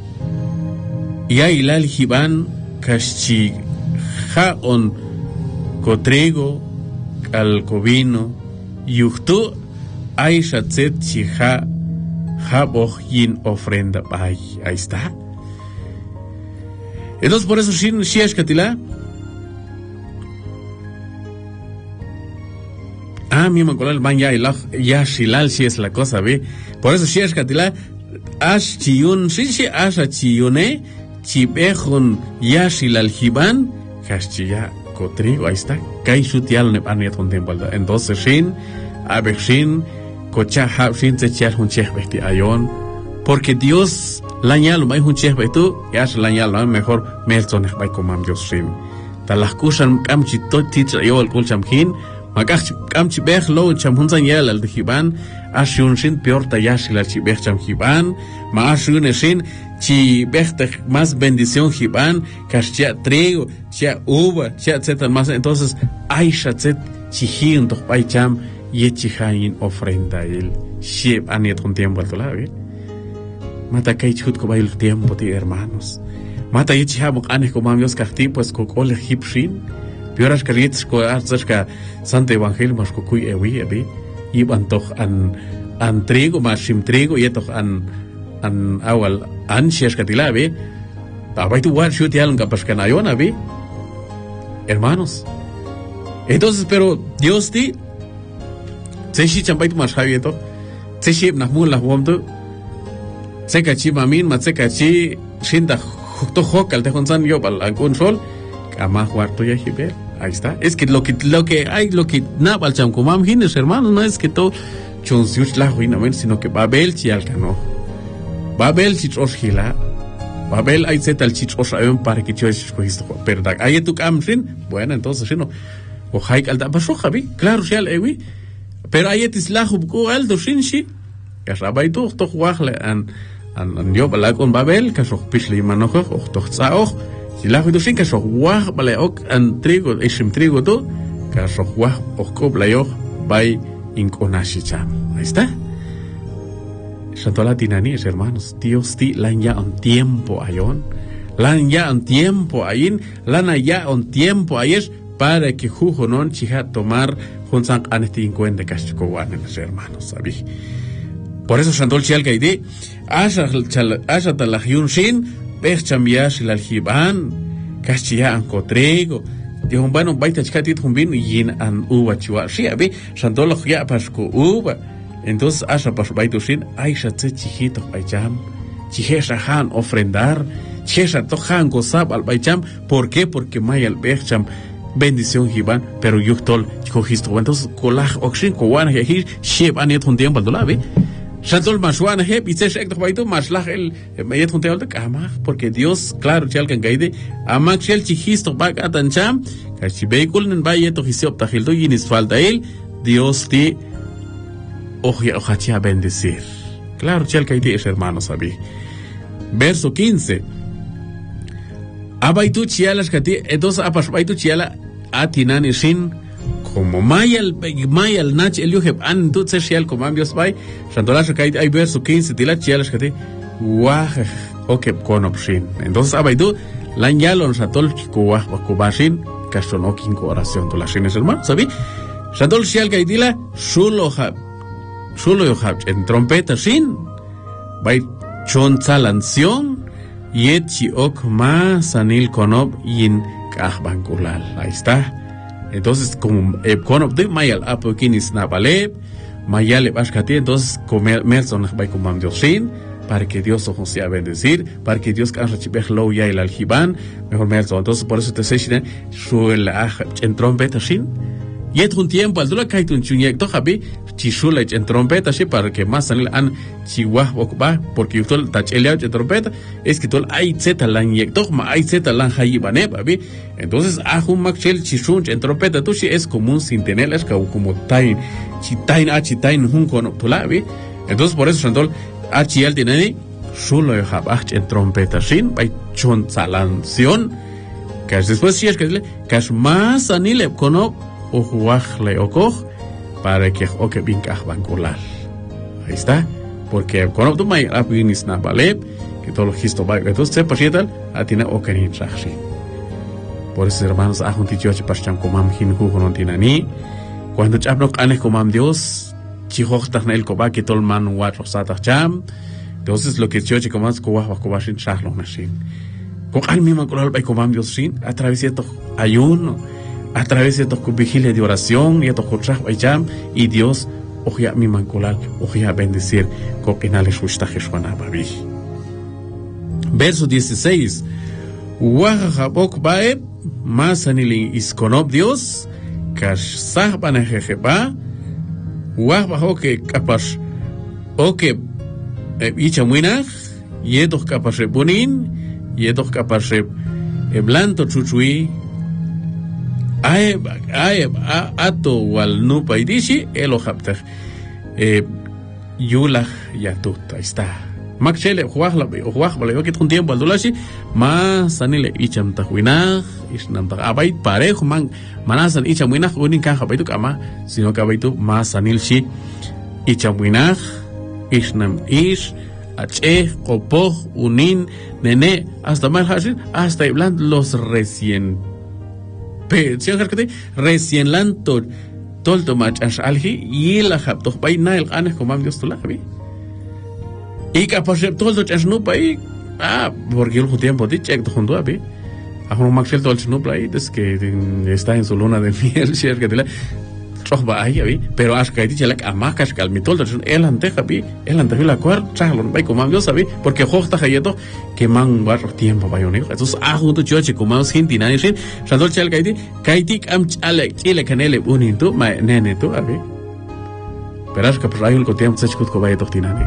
yail al hiban kashchi jaon cotrigo al covino yuhtu aisha tzet chija jaboj yin ofrenda bay ahí está. Entonces por eso Shin Shiesh Katila ah, mi mancolal man ya ilaj ya shilal si es la cosa, ve. Por eso si es catila ash chiyun, si si ash chiyune, chibejun ya shilal hiban, kashchiya cotrigo, ahí está. Kai shutial ne aniet un tiempo. Entonces shin, abexin, cocha habshin se chial un cheh besti ayon, porque Dios lañal mai un cheh betu, ya es lañal mejor melton es bai comam Dios shin. Talas kusan kamchi tot titra yo al kulcham hin. Makach kamchi bech lo cham hunsan yel al hiban ashun shin peor tayashi la chibech cham hiban ma ashun shin chi bech más bendición hiban kashia trigo chia uva chia etcétera más. Entonces aisha zet chihin doch pai cham yechihain ofrenda el shib aniet un tiempo al tolavi mata kai chut ko bail tiempo ti hermanos mata yechihabuk anes ko mamios kahti pues ko kole hipshin Pioras carriets ko arts ka Santo Evangelio mas ko kuy ewi abi iban toch an an trigo mas sim trigo y toch an an awal an sias katila abi tabay tu war shoot yalan kapas kanayon abi hermanos. Entonces pero Dios ti se shi champay tu mas habi to se shi na mul la womto se ka chi mamin ma se ka chi shinda to hokal te honsan yo bal an control Ama cuarto ya jibe, ahí está. Es que lo que lo que hay, lo que nada balcham comam hines hermanos, no es que todo chunsiuch la huinamen, sino que Babel chi alcano. Babel chi troshila. Babel hay zeta el chichos ayon para que choish cohisto. Pero da hay tu camrin, bueno, entonces no. O haik al da pasó javi, claro, si al ewi. Pero hay etis la hubko al do shinshi. Ya rabai tu to huagle an an an yo bala con Babel, que so pisli manojo, o to tsaoj. Si la juido sin que so guaj vale ok an trigo esim trigo to que so guaj ok blayo by inconashi cham. Ahí está. Santo latinani hermanos, Dios ti lan ya un tiempo ayon, lan ya un tiempo ayin, lan ya un tiempo ayes para que jujo non chija tomar junsan anesti incuente castico guanen hermanos, ¿sabí? Por eso Santo Chial Gaide, asha asha talahyun sin Bech chambiash el aljiban, cachia an cotrego, de un bueno baita chkatit un vino yin an uva chua, sí, a ver, santolo ya pasco uva, entonces asha pas baito sin, aisha tse chihito baicham, chihesha han ofrendar, chihesha tohan gozab al baicham, ¿por qué? Porque may al becham bendición jiban, pero yuktol chicojisto, entonces kolaj oxin kowan hehi sheb anet un tiempo al ve. Shantol mashuana heb y se shek baito maslach el mayet junte alta kama porque Dios claro chal kan gaide amak chel chihisto bak atancham kachi vehicle nen baye to hisop ta hildo yinis falta el Dios ti oja oja bendecir. Claro chal kaide es hermanos abi. Verso quince. Abaitu chialas kati entonces apas baitu chiala atinani sin como mayal mayal nach el yuheb an tut se shial comambios bay shantolasho kai hay verso quince tila chialas kati wah okep konopshin. Entonces abaitu lan yalon shatol kuwah wakubashin kashonokin oración to las es hermano sabi shatol shial kai tila shulo hab shulo yohab en trompeta sin bay chon salanción yetchi ok ma sanil konob yin kahbankulal. Ahí está. Entonces, como el conob de mayal apokinis nabaleb, mayal bashkati, entonces comer merson by comam diosin, para que Dios ojo sea bendecir, para que Dios cansa chibech lo ya el aljiban, mejor merson. Entonces, por eso te se shinen, su el en trompeta shin. Y es un tiempo, al dula kaitun chunyek, tojabi, chishula en trompeta, shi, para que más sanil an chihuah okba, porque yo tol tacheleao en trompeta, es que tol ay zeta lan yek, tojma ay zeta lan hayibane, babi. Entonces, ajun makchel chishun en trompeta, tushi es común sin tener, es como tain, chitain, achitain, hun con tulabi. Entonces, por eso, Santol, achiel tiene, shulo yo habach en trompeta, shin, by chon salanción, que después si es que le, que es más sanile, cono, o juajle o coj para que o que vincaj bancular. Ahí está, porque cuando tú me apinis na vale que todo lo gisto va entonces se pasietal a tiene o que ni traje. Por eso hermanos a junti yo chapacham comam hin hu no tiene ni cuando chapno canes comam Dios chihochtach na el coba que todo man wa rosata cham entonces lo que yo chicomás coba va coba sin chahlo machine con al mismo color by comam Dios sin a través de esto ayuno a través de tu vigilia de oración y a tu bayam y Dios oja mi mancolal oja bendecir coquinales huistajesuana babi. Verso dieciséis. Wajabok bae masanili iskonob Dios kash sahbana jejeba wajbahoke kapash oke ichamuinaj yedoh kapash bunin yedoh kapash blanto chuchui ae ae ato wal nupa idishi elohaptach yulach yatut. Ahí está. Makchele huajla huajla yo que un tiempo al dolashi ma sanile icham tahuinaj isnam ta abait parejo man manasan icham winaj unin kan habaitu kama sino que abaitu ma sanil shi icham winaj isnam ish ache kopoj unin nene hasta mal hashir hasta ibland los recién pe recién lanto tolto mach alhi y la habto bay nail anes komam Dios tulabi. Y capaz de todo el chasnup ahí, ah, porque el tiempo de check de junto a mí, a un maxel todo el chasnup ahí, es que está en su luna de miel, si es que te la troba ahí, ahí, pero has caído ya la amacas calmitol, el anteja vi, el anteja la cual, chalón, va como yo sabí, porque justo hayeto que man va tiempo va un hijo, entonces ah junto yo che como gente nani sin, chalón chal caído, caític am chale, chile canele uninto, ma nene tu, ahí, pero has que por ahí el tiempo se escucha como vaya tortinani.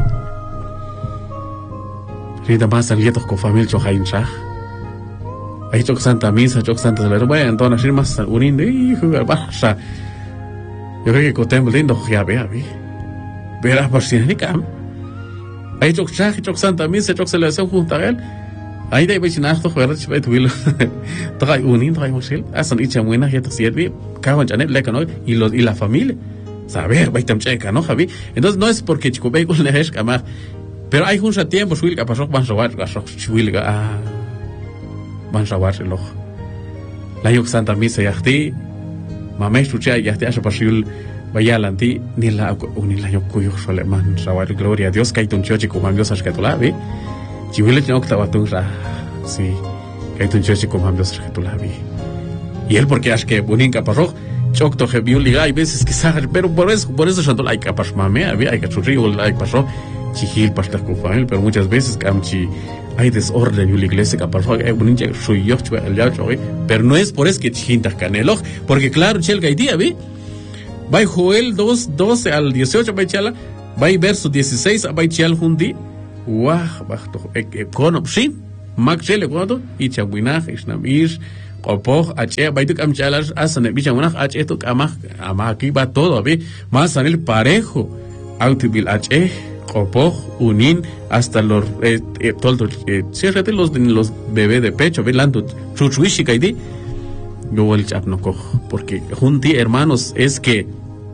Rita más salietos con familia chojain chaj. Ahí chok Santa Misa, chok Santa Celebra, bueno, entonces más unin de hijo de baja. Yo creo que cotem lindo ya ve a ver. Verás por si ni cam. Ahí chok chaj, chok Santa Misa, chok celebración junto a él. Ahí de vez en cuando fuera de tuilo. Trae unin, trae mochil. Hacen icha buena, ya te sirve. Caban janet leca no y los y la familia. Saber, va tam checa, ¿no, Javi? Entonces no es porque chico ve con la esca más. Pero hay un tiempo suil que pasó van robar gasó suil que ah van robar el ojo la yo Santa Misa yahti mamá escucha yahti hace pasul vaya adelante ni la ni la yo cuyo suele man robar gloria a Dios que hay un choche como Dios es que tú la vi chihuile no octava tú ra sí que hay un choche como Dios es que tú la vi y él porque es que bunin que pasó chocto que vio liga hay veces que sabe pero por eso por eso yo no hay que pasar mame había hay que churrigo hay pasó chihil pastas con familia, pero muchas veces camchi hay desorden en la iglesia que por hay un hincha soy yo el ya pero no es por eso que chintas canelo porque claro chel gaidia vi va Joel dos doce al dieciocho va chala va verso dieciséis va chal hundi wah bachto con opsin maxele cuando y chawinaj isnamish opoh ache va tu camchalas asane bichamuna ache tu amah amah aquí va todo vi más en el parejo autobil ache Opoh, unin, hasta los eh, eh, todo eh, cierrate los los bebés de pecho, velando chuchuishi kaidi. Yo el chap no cojo, porque junti hermanos es que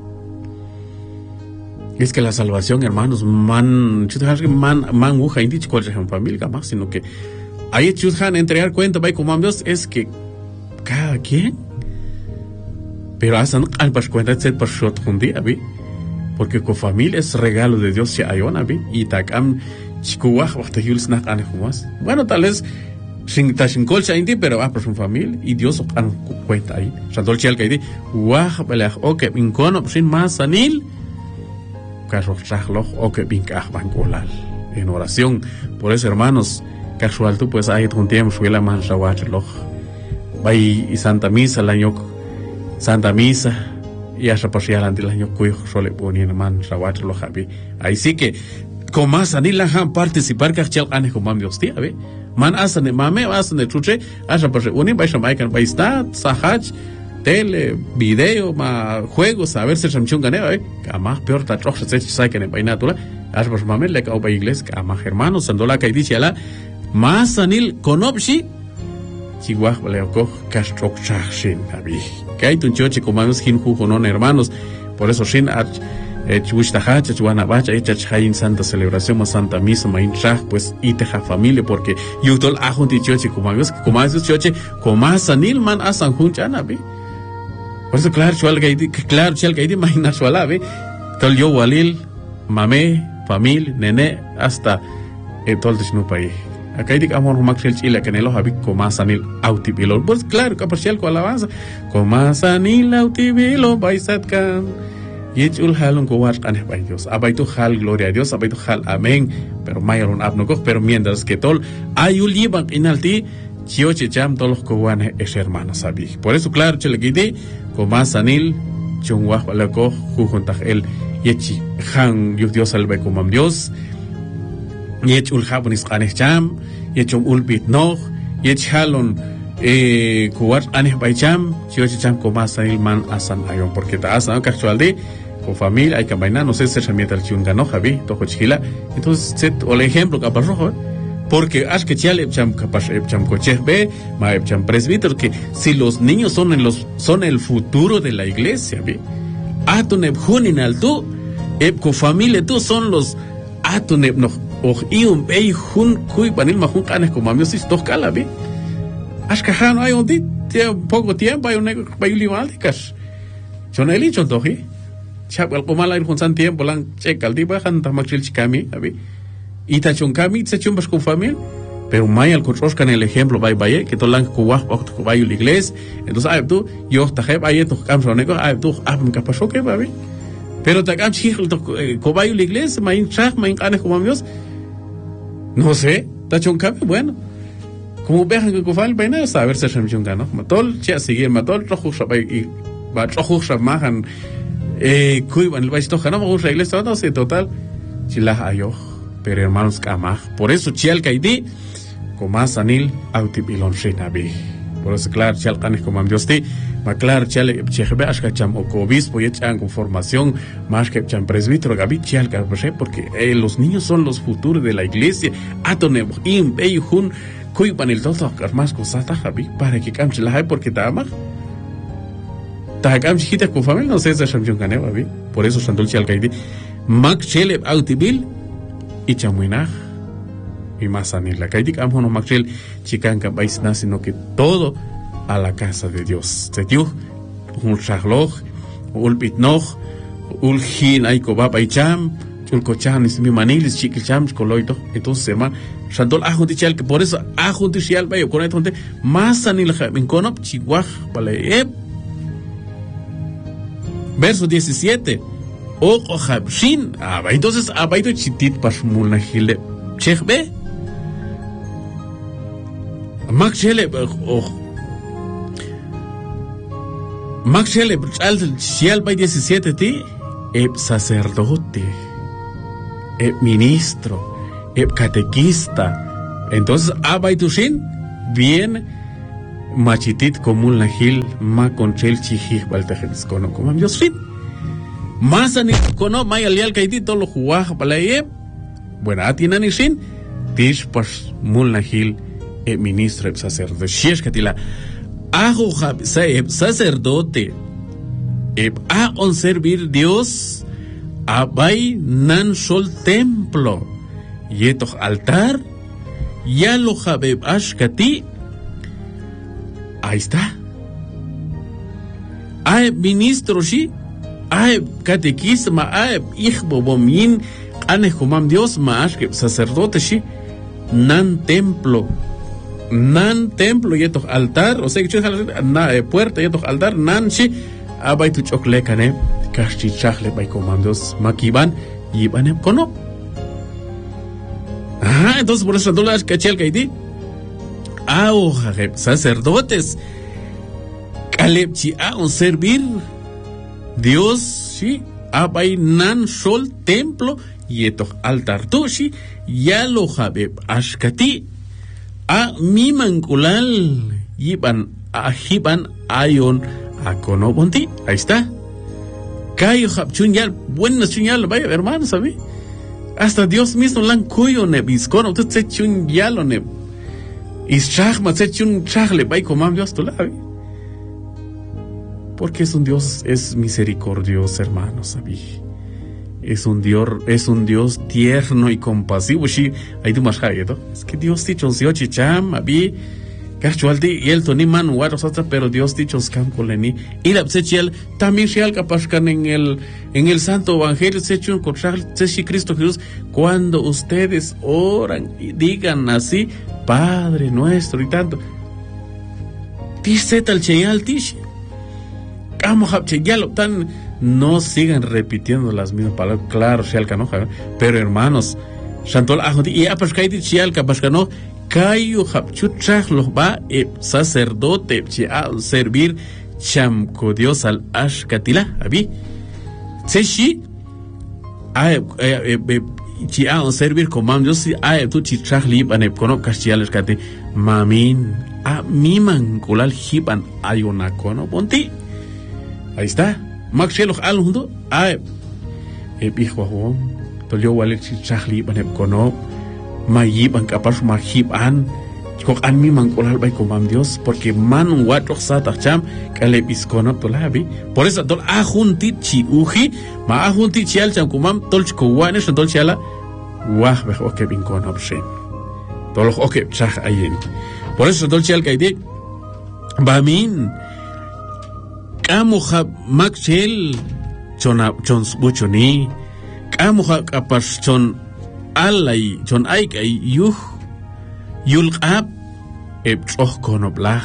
es que la salvación, hermanos, man man man uja indi cuál es familia más, sino que ahí chuzhan entregar cuenta by como Dios es que cada quien pero hacen al pas cuenta set por shot junti abi. Porque con familia es regalo de Dios si hay una y takam chikuach hasta yuls nak ane humas. Bueno, tal vez sin tashin colcha indi pero va por su familia y Dios an cuenta ahí. Santol chel que di wah belach oke incono sin más anil carro chachloch oke binkach bancolal en oración. Por eso hermanos casual tú pues hay un tiempo fue la man rawachloch. Vai y Santa Misa la ñok Santa Misa y hasta pasiar ante el año cuyo sole ponía man rawat lo habi ahí sí que como más ani la han participar que chel ane como Dios tía ve man asane mame asane chuche hasta pasar uni va a llamar que va a estar sahaj tele video ma juegos a ver si chamchun gane eh más peor ta troch se sai que ne vaina tula hasta pasar mame le ka ba iglesia que más hermanos sandola que dice la más anil konopshi chihuah vale oco castro chachshin habi que hay un choche como vamos hin jujonon hermanos por eso shin arch chuishtaha chuana bacha echa chain santa celebración ma santa misa ma inchah pues iteja familia porque yutol ajunti choche como vamos como esos choche como sanil man asan junchana bi por eso claro chual gaidi claro chel gaidi ma ina chuala bi tol yo walil mame familia nene hasta el tol de no país Acá hay amor Maxel Chile que en el Javi Comasanil Autibilo. Pues claro, caparcial con alabanza. Comasanil Autibilo, Baisatkan. Y echul halun cowas anes by Dios. Abaitu hal gloria a Dios, abaitu hal amén. Pero mayorun abnogos, pero mientras que tol ayul llevan inalti, chioche cham todos los cowanes es hermanos sabi. Por eso, claro, cheleguide, Comasanil, chungwah walako, jujuntaj el yechi. Han Dios albe comam Dios. Yech ul japonis anes cham, yech ul bit no, yech halon eh kuwat anes bay cham, chioche cham Comasanil man asan ayon, porque ta asan casualde con familia hay que bailar, no sé si se mienta el chunga no javi, toco chila. Entonces, set o el ejemplo que pasó, porque as que chale cham capaz cham coche be, ma cham presbítero que si los niños son en los son el futuro de la iglesia, ve. Atuneb junin alto, eb con familia tú son los atuneb no o iun be jun kui panil majun canes como amigos is dos cala be. As que no hay un día poco tiempo hay un hay un limaldikas. Son el hecho toji. Chap el comala ir con san tiempo lang check al diba han tamachil chikami, abi. Y ta chonkami se chumbas con familia, pero may al cotroscan el ejemplo bye bye que tolan kuwah waktu kubayu la iglesia. Entonces ay tú yo ta heb ay tu kam sonego ay tú ab ka pasó que babi. Pero ta kam chihil to kubayu la iglesia, may chach may canes como amigos. No sé, ta chonkami bueno. Como vean que kufal vaina saber se chunga, ¿no? Matol chia seguir matol troju shabay y va troju shamahan eh cuiban el baito no me gusta la iglesia no sé total chilah ayo pero hermanos kamah por eso chial kaidi Comasanil autibilon shinabi por eso claro chial canes como Dios ti ma claro chial chebe ashka cham obispo y echan con formación más que cham presbítero gabi chial ka porque eh, los niños son los futuros de la iglesia atone im beyhun cuiban el todo más cosas ta gabi para que cam chilah porque ta ama Tahakam chiquita con familia no sé si es ganeba vi por eso Sandul Chalcaidi Mac Chele Autibil y Chamuinaj y Masanil la Kaidik Amhono Maxel Chicanca Baisna sino que todo a la casa de Dios se dio un shagloj un pitnoj un hin aikoba baicham un cocham es mi manilis chiquicham coloito entonces hermano Sandul Ajo Tichal que por eso Ajo Tichal bayo con esto Masanil en Conop Chihuah Pale Verso diecisiete. Ojo Habshin. Ah, entonces, abaito chitit pasmulna hile. Chechbe. Max Shele. Max Shele. Al Shial by diecisiete ti. Eb sacerdote. Eb ministro. Eb catequista. Entonces, abaito shin. Bien. Machitit común la gil ma conchel chijij baltejelis cono como Dios fin más ani cono may alial kaitito lo juaj palaye bueno atinan isin tish pas mul la gil e ministro e sacerdote shesh katila ajo sacerdote e a on servir Dios abay nan sol templo yeto altar ya lo habeb ashkati. Ahí está. Hay ministro, sí. Hay catequista, hay hijo, bomin, anes como Dios, más que sacerdote, sí. Nan templo. Nan templo, y esto altar, o sea, que na puerta, y esto altar, nan, sí. Abay tu chokle, cane, cachi chachle, bay como Dios, maquiban, y van cono. Ah, entonces por eso no las cachel que hay. Ah, sacerdotes Calebchi a un servir Dios, sí, abay nan sol templo y esto altar toshi ya lo habeb ashkati a mi manculal yiban a hiban ayon a conobonti. Ahí está. Cayo habchun ya buena chunyal vaya hermano, ¿sabe? Hasta Dios mismo lan cuyo nebiscono usted se chun ya lo ne y shachma se chun chagle bay como Dios tu lavi. Porque es un Dios, es misericordioso, hermano, ¿sabí? Es un Dios, es un Dios tierno y compasivo. Sí, hay tu más ¿no? Es que Dios sí chonsio chicham, abi, Cachualdi y el Tony Man Warosa, pero Dios dicho Scamcoleni. Y la Psechiel también se alcapascan en el en el Santo Evangelio, se hecho un contral, se Cristo Jesús, cuando ustedes oran y digan así, Padre nuestro y tanto. Tiset al Cheyal Tish. Camohap Cheyal tan no sigan repitiendo las mismas palabras, claro, se alcanoja, pero hermanos, Santol Ajodi y Apascaiti Chial Capascano. Kayu hapchuchach los va e sacerdote a servir chamco Dios al ashkatila abi seshi a chi a servir comando si a tu chichach liban e kono kaschial eskati mamin a miman kulal hiban ayona kono ponti ahí está maxelo al hundo a e bijo ho to yo wale chichach liban e kono Mayib ang kapar mahib an kok an mi mangkolal bay komam Dios porque man watok sa tacham kaleb iskona tolabi por eso tol ahunti chi uji ma ahunti chial cham komam tol chkowane tol chiala wah be ok bin kon option tol ok chach ayen por eso tol chial kaide bamin kamu khab makchel chona chons buchoni kamu khab kapar chon Alay chon aik ay yuh yulqab eb choh konoblach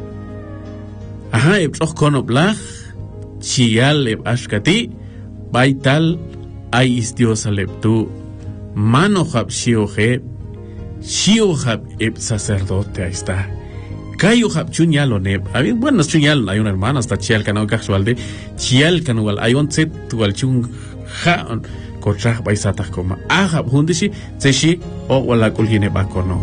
aha eb choh konoblach chial eb ashkati baital ay is Dios aleptu manohab shioje shiohab eb sacerdote ahí está kayuhab chunyalo neb abi bueno chunyalo hay una hermana hasta chial canal casualde chial canal hay un set tual chung ja Kochach by Satach Koma. Ahab Hundishi, Zeshi, or Walla Kulhine Bakono.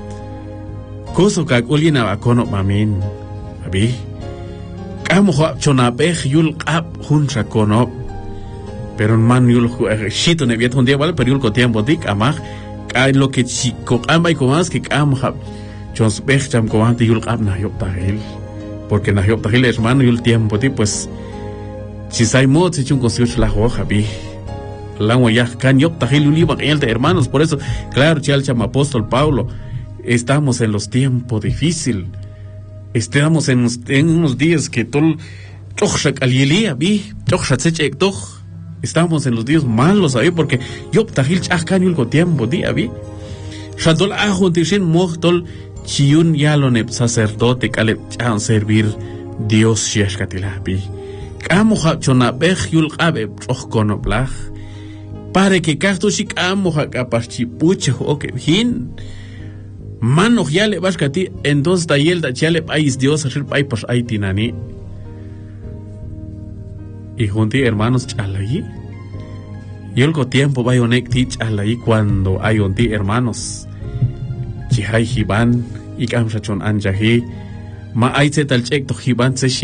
Kosoka Ulina Bakono Mamin. Abi Kamuha Chonabech Yul Ab Huncha Kono. Pero un man Yul Shito Neviet un día, ¿vale? Pero Yul Kotian Bodik, Amach, Kai lo que Chico Ambay Comas, que Amhab Chons Becham Comante Yul Ab Nayop Tahil. Porque Nayop Tahil es mano Yul Tiempo, pues. Si sai mod, se chun consigo la hoja, Bi. Langua ya can yop tajil uliba de hermanos, por eso, claro, chalcham apóstol Pablo, estamos en los tiempos difíciles, estamos en, en unos días que tol chochak alielia vi, chochak sechek toch, estamos en los días malos ahí, porque yop tajil chachkan yulko tiempo día vi, shadol ahun tishin mochtol chiun yalonep sacerdote kalep chan servir Dios shiashkatila vi, kamuha chonabech yul abe chochkonoblach, para que casto shik amo hakapachi puche oke hin mano ya le vas cati entonces tayel da chale país Dios hacer país pues ahí tinani y junti hermanos chalai y el tiempo va yonek ti chalai cuando hay un ti hermanos chihai hiban y kamshachon anjahi ma aize tal chek to hiban se